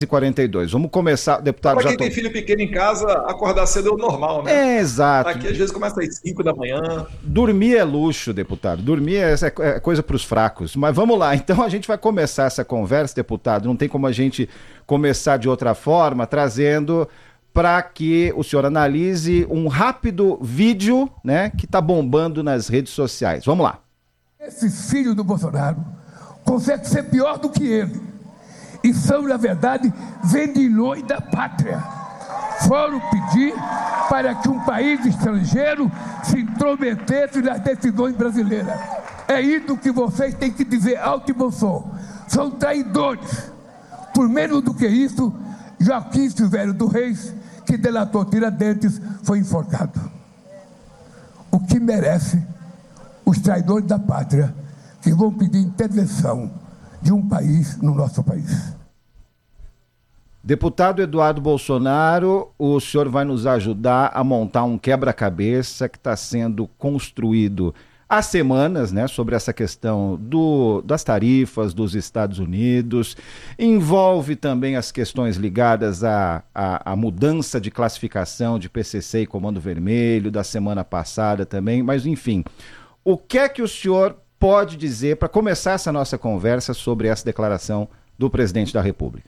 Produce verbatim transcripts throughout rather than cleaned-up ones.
e quarenta e dois. Vamos começar, deputado. Para quem já tô... tem filho pequeno em casa, acordar cedo é o normal, né? É, exato. Aqui às vezes começa às cinco da manhã. Dormir é luxo, deputado. Dormir é, é coisa para os fracos. Mas vamos lá. Então a gente vai começar essa conversa, deputado. Não tem como a gente começar de outra forma, trazendo para que o senhor analise um rápido vídeo, né, que está bombando nas redes sociais. Vamos lá. Esse filho do Bolsonaro consegue ser pior do que ele. E são, na verdade, vendilhões da pátria. Foram pedir para que um país estrangeiro se intrometesse nas decisões brasileiras. É isso que vocês têm que dizer alto e bom som. São traidores. Por menos do que isso, Joaquim Silvério do Reis, que delatou Tiradentes, foi enforcado. O que merece os traidores da pátria que vão pedir intervenção de um país no nosso país. Deputado Eduardo Bolsonaro, o senhor vai nos ajudar a montar um quebra-cabeça que está sendo construído há semanas, né, sobre essa questão do, das tarifas dos Estados Unidos. Envolve também as questões ligadas à, à, à mudança de classificação de P C C e Comando Vermelho da semana passada também, mas enfim, o que é que o senhor pode dizer para começar essa nossa conversa sobre essa declaração do presidente da República?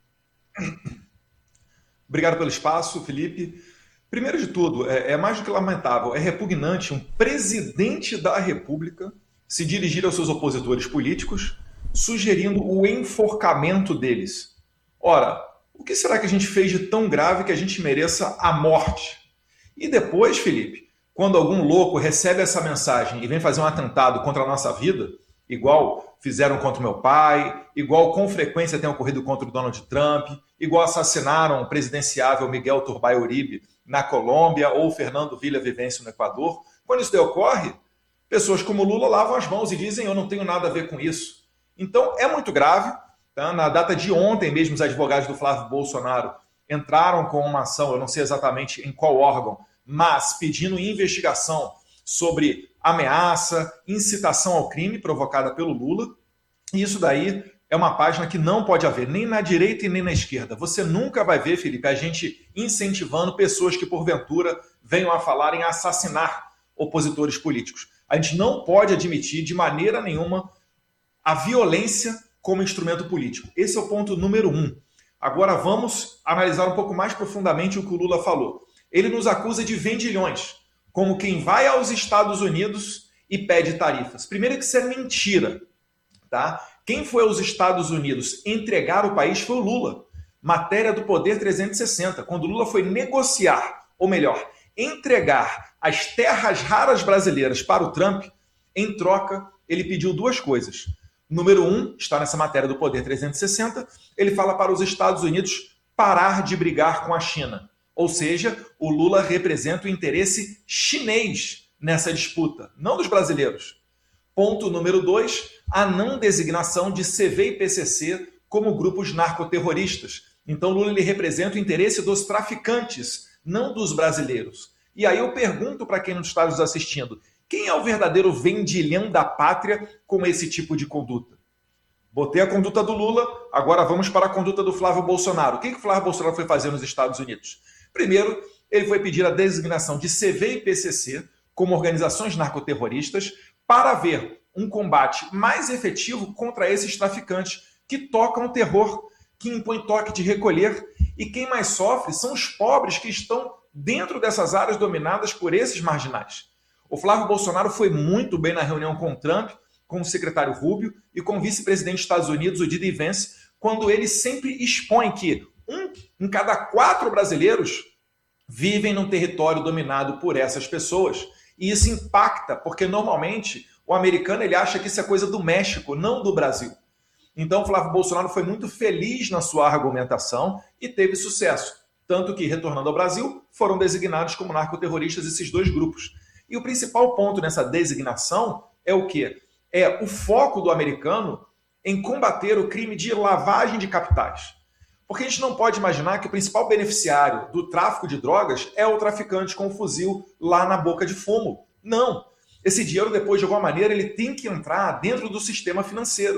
Obrigado pelo espaço, Felipe. Primeiro de tudo, é, é mais do que lamentável, é repugnante um presidente da República se dirigir aos seus opositores políticos, sugerindo o enforcamento deles. Ora, o que será que a gente fez de tão grave que a gente mereça a morte? E depois, Felipe, quando algum louco recebe essa mensagem e vem fazer um atentado contra a nossa vida, igual fizeram contra o meu pai, igual com frequência tem ocorrido contra o Donald Trump, igual assassinaram o presidenciável Miguel Turbay Uribe na Colômbia ou Fernando Villavicencio no Equador, quando isso daí ocorre, pessoas como Lula lavam as mãos e dizem eu não tenho nada a ver com isso. Então é muito grave. Tá? Na data de ontem mesmo, os advogados do Flávio Bolsonaro entraram com uma ação, eu não sei exatamente em qual órgão, mas pedindo investigação sobre ameaça, incitação ao crime provocada pelo Lula. E isso daí é uma página que não pode haver, nem na direita e nem na esquerda. Você nunca vai ver, Felipe, a gente incentivando pessoas que, porventura, venham a falar em assassinar opositores políticos. A gente não pode admitir, de maneira nenhuma, a violência como instrumento político. Esse é o ponto número um. Agora vamos analisar um pouco mais profundamente o que o Lula falou. Ele nos acusa de vendilhões, como quem vai aos Estados Unidos e pede tarifas. Primeiro que isso é mentira, tá? Quem foi aos Estados Unidos entregar o país foi o Lula. Matéria do Poder trezentos e sessenta. Quando o Lula foi negociar, ou melhor, entregar as terras raras brasileiras para o Trump, em troca, ele pediu duas coisas. Número um, está nessa matéria do Poder trezentos e sessenta, ele fala para os Estados Unidos parar de brigar com a China. Ou seja, o Lula representa o interesse chinês nessa disputa, não dos brasileiros. Ponto número dois, a não designação de C V e P C C como grupos narcoterroristas. Então Lula ele representa o interesse dos traficantes, não dos brasileiros. E aí eu pergunto para quem não está nos assistindo, quem é o verdadeiro vendilhão da pátria com esse tipo de conduta? Botei a conduta do Lula, agora vamos para a conduta do Flávio Bolsonaro. O que, que o Flávio Bolsonaro foi fazer nos Estados Unidos? Primeiro, ele foi pedir a designação de C V e P C C como organizações narcoterroristas para haver um combate mais efetivo contra esses traficantes que tocam o terror, que impõem toque de recolher. E quem mais sofre são os pobres que estão dentro dessas áreas dominadas por esses marginais. O Flávio Bolsonaro foi muito bem na reunião com o Trump, com o secretário Rubio e com o vice-presidente dos Estados Unidos, o D D Vance, quando ele sempre expõe que um em cada quatro brasileiros vivem num território dominado por essas pessoas. E isso impacta, porque normalmente o americano ele acha que isso é coisa do México, não do Brasil. Então, Flávio Bolsonaro foi muito feliz na sua argumentação e teve sucesso. Tanto que, retornando ao Brasil, foram designados como narcoterroristas esses dois grupos. E o principal ponto nessa designação é o quê? É o foco do americano em combater o crime de lavagem de capitais. Porque a gente não pode imaginar que o principal beneficiário do tráfico de drogas é o traficante com o fuzil lá na boca de fumo. Não. Esse dinheiro, depois, de alguma maneira, ele tem que entrar dentro do sistema financeiro.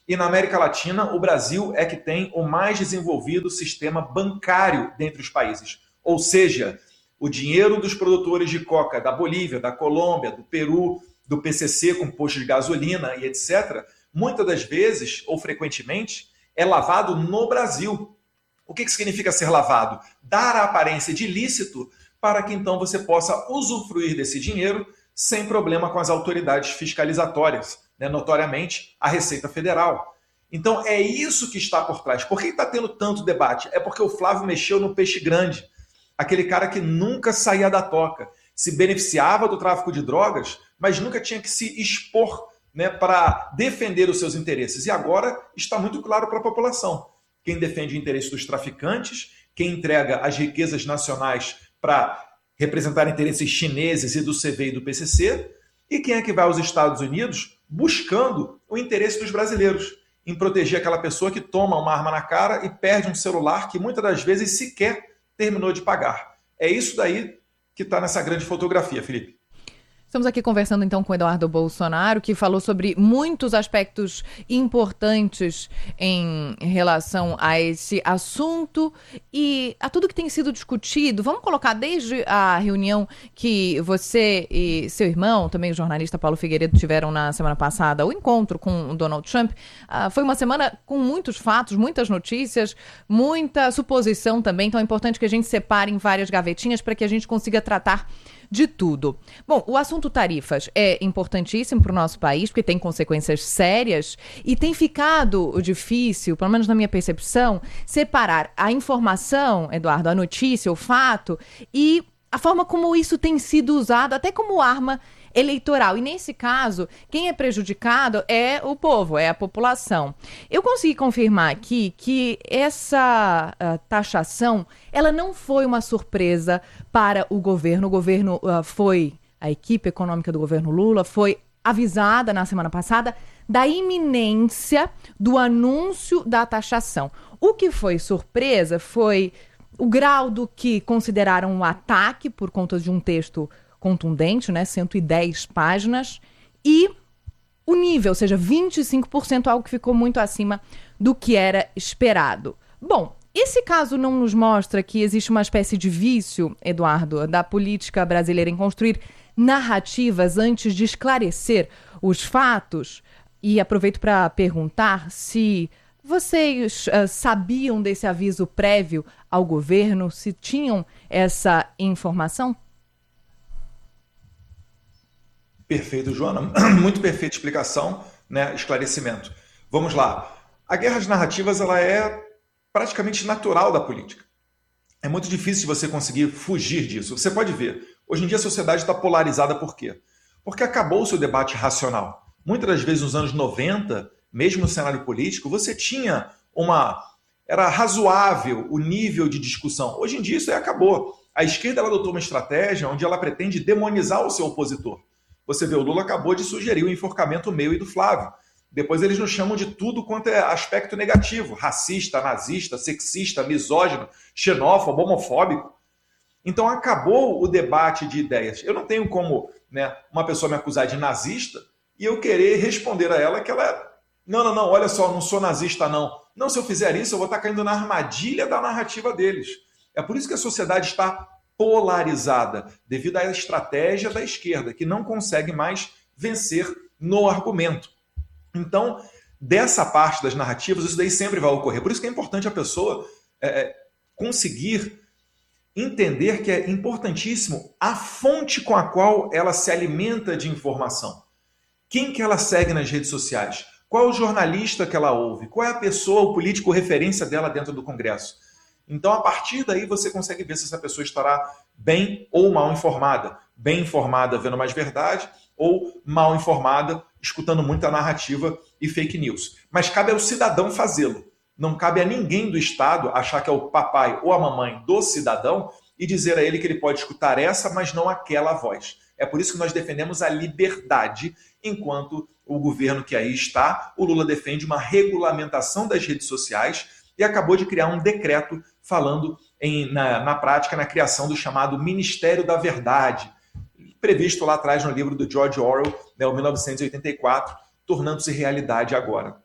E na América Latina, o Brasil é que tem o mais desenvolvido sistema bancário dentre os países. Ou seja, o dinheiro dos produtores de coca da Bolívia, da Colômbia, do Peru, do P C C com posto de gasolina e etcétera, muitas das vezes, ou frequentemente, é lavado no Brasil. O que, que significa ser lavado? Dar a aparência de ilícito para que então você possa usufruir desse dinheiro sem problema com as autoridades fiscalizatórias, né? Notoriamente a Receita Federal. Então é isso que está por trás. Por que está tendo tanto debate? É porque o Flávio mexeu no peixe grande. Aquele cara que nunca saía da toca, se beneficiava do tráfico de drogas, mas nunca tinha que se expor, né, para defender os seus interesses. E agora está muito claro para a população. Quem defende o interesse dos traficantes, quem entrega as riquezas nacionais para representar interesses chineses e do C V e do P C C, e quem é que vai aos Estados Unidos buscando o interesse dos brasileiros, em proteger aquela pessoa que toma uma arma na cara e perde um celular que muitas das vezes sequer terminou de pagar. É isso daí que está nessa grande fotografia, Felipe. Estamos aqui conversando então com o Eduardo Bolsonaro, que falou sobre muitos aspectos importantes em relação a esse assunto e a tudo que tem sido discutido. Vamos colocar desde a reunião que você e seu irmão, também o jornalista Paulo Figueiredo, tiveram na semana passada, o encontro com o Donald Trump. Uh, foi uma semana com muitos fatos, muitas notícias, muita suposição também. Então é importante que a gente separe em várias gavetinhas para que a gente consiga tratar de tudo. Bom, o assunto tarifas é importantíssimo para o nosso país, porque tem consequências sérias e tem ficado difícil, pelo menos na minha percepção, separar a informação, Eduardo, a notícia, o fato e a forma como isso tem sido usado até como arma eleitoral. E nesse caso, quem é prejudicado é o povo, é a população. Eu consegui confirmar aqui que essa uh, taxação, ela não foi uma surpresa para o governo. O governo uh, foi, a equipe econômica do governo Lula foi avisada na semana passada da iminência do anúncio da taxação. O que foi surpresa foi o grau do que consideraram um ataque por conta de um texto contundente, né, cento e dez páginas, e o nível, ou seja, vinte e cinco por cento, algo que ficou muito acima do que era esperado. Bom, esse caso não nos mostra que existe uma espécie de vício, Eduardo, da política brasileira em construir narrativas antes de esclarecer os fatos? E aproveito para perguntar se vocês uh, sabiam desse aviso prévio ao governo, se tinham essa informação? Perfeito, Joana. Muito perfeita explicação, né? Esclarecimento. Vamos lá. A guerra de narrativas ela é praticamente natural da política. É muito difícil você conseguir fugir disso. Você pode ver, hoje em dia a sociedade está polarizada por quê? Porque acabou-se o debate racional. Muitas das vezes nos anos noventa, mesmo no cenário político, você tinha uma... Era razoável o nível de discussão. Hoje em dia isso aí acabou. A esquerda ela adotou uma estratégia onde ela pretende demonizar o seu opositor. Você vê, o Lula acabou de sugerir o enforcamento meu e do Flávio. Depois eles nos chamam de tudo quanto é aspecto negativo. Racista, nazista, sexista, misógino, xenófobo, homofóbico. Então acabou o debate de ideias. Eu não tenho como, né, uma pessoa me acusar de nazista e eu querer responder a ela que ela é... Não, não, não, olha só, não sou nazista não. Não, se eu fizer isso eu vou estar caindo na armadilha da narrativa deles. É por isso que a sociedade está polarizada, devido à estratégia da esquerda, que não consegue mais vencer no argumento. Então, dessa parte das narrativas, isso daí sempre vai ocorrer. Por isso que é importante a pessoa é, conseguir entender que é importantíssimo a fonte com a qual ela se alimenta de informação. Quem que ela segue nas redes sociais? Qual é o jornalista que ela ouve? Qual é a pessoa, o político referência dela dentro do Congresso? Então, a partir daí, você consegue ver se essa pessoa estará bem ou mal informada. Bem informada, vendo mais verdade, ou mal informada, escutando muita narrativa e fake news. Mas cabe ao cidadão fazê-lo. Não cabe a ninguém do Estado achar que é o papai ou a mamãe do cidadão e dizer a ele que ele pode escutar essa, mas não aquela voz. É por isso que nós defendemos a liberdade, enquanto o governo que aí está, o Lula defende uma regulamentação das redes sociais e acabou de criar um decreto falando em, na, na prática na criação do chamado Ministério da Verdade, previsto lá atrás no livro do George Orwell, né, o mil novecentos e oitenta e quatro, tornando-se realidade agora.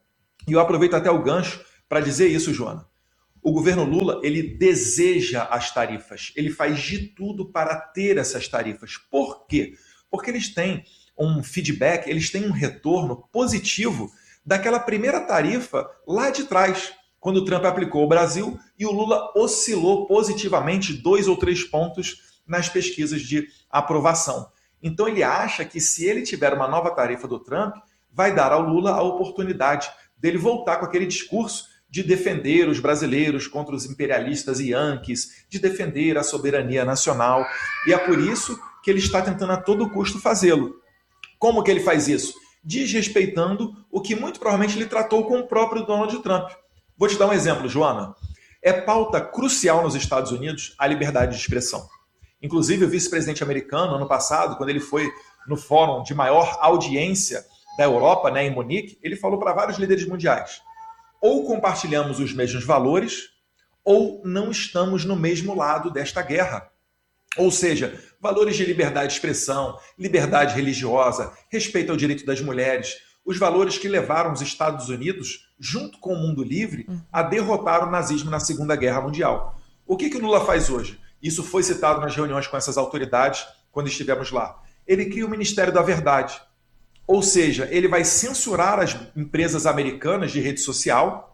E eu aproveito até o gancho para dizer isso, Joana. O governo Lula, ele deseja as tarifas, ele faz de tudo para ter essas tarifas. Por quê? Porque eles têm um feedback, eles têm um retorno positivo daquela primeira tarifa lá de trás, quando o Trump aplicou ao Brasil e o Lula oscilou positivamente dois ou três pontos nas pesquisas de aprovação. Então ele acha que se ele tiver uma nova tarifa do Trump, vai dar ao Lula a oportunidade dele voltar com aquele discurso de defender os brasileiros contra os imperialistas e yankees, de defender a soberania nacional. E é por isso que ele está tentando a todo custo fazê-lo. Como que ele faz isso? Desrespeitando o que muito provavelmente ele tratou com o próprio Donald Trump. Vou te dar um exemplo, Joana. É pauta crucial nos Estados Unidos a liberdade de expressão. Inclusive, o vice-presidente americano, ano passado, quando ele foi no fórum de maior audiência da Europa, né, em Munique, ele falou para vários líderes mundiais: ou compartilhamos os mesmos valores, ou não estamos no mesmo lado desta guerra. Ou seja, valores de liberdade de expressão, liberdade religiosa, respeito ao direito das mulheres, os valores que levaram os Estados Unidos, junto com o mundo livre, a derrotar o nazismo na Segunda Guerra Mundial. O que, que o Lula faz hoje? Isso foi citado nas reuniões com essas autoridades quando estivemos lá. Ele cria o Ministério da Verdade. Ou seja, ele vai censurar as empresas americanas de rede social.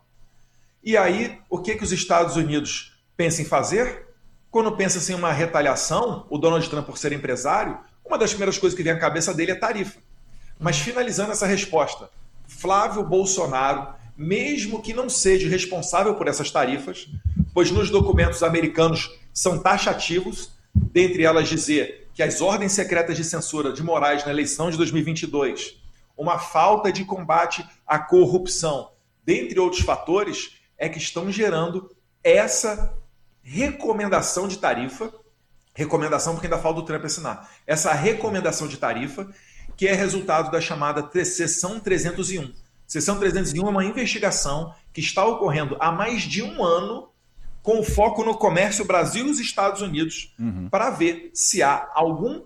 E aí, o que, que os Estados Unidos pensam em fazer? Quando pensa em uma retaliação, o Donald Trump, por ser empresário, uma das primeiras coisas que vem à cabeça dele é tarifa. Mas finalizando essa resposta, Flávio Bolsonaro, mesmo que não seja responsável por essas tarifas, pois nos documentos americanos são taxativos, dentre elas dizer que as ordens secretas de censura de Moraes na eleição de dois mil e vinte e dois, uma falta de combate à corrupção, dentre outros fatores, é que estão gerando essa recomendação de tarifa, recomendação porque ainda falta o Trump assinar, essa recomendação de tarifa, que é resultado da chamada Seção trezentos e um. Seção trezentos e um é uma investigação que está ocorrendo há mais de um ano com foco no comércio Brasil e os Estados Unidos, uhum, para ver se há algum,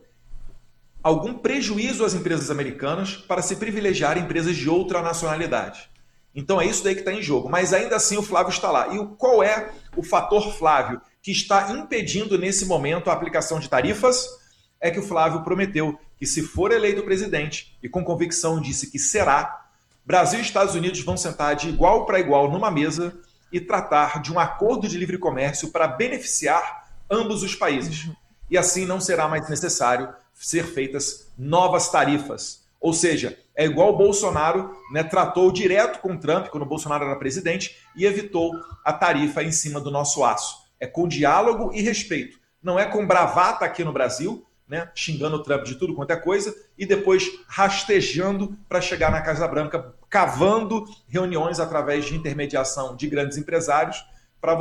algum prejuízo às empresas americanas para se privilegiar empresas de outra nacionalidade. Então é isso daí que está em jogo. Mas ainda assim o Flávio está lá. E o, qual é o fator Flávio que está impedindo nesse momento a aplicação de tarifas? É que o Flávio prometeu que, se for eleito presidente, e com convicção disse que será, Brasil e Estados Unidos vão sentar de igual para igual numa mesa e tratar de um acordo de livre comércio para beneficiar ambos os países. E assim não será mais necessário ser feitas novas tarifas. Ou seja, é igual o Bolsonaro, né, tratou direto com o Trump, quando o Bolsonaro era presidente, e evitou a tarifa em cima do nosso aço. É com diálogo e respeito. Não é com bravata aqui no Brasil, né, xingando o Trump de tudo quanto é coisa, e depois rastejando para chegar na Casa Branca, cavando reuniões através de intermediação de grandes empresários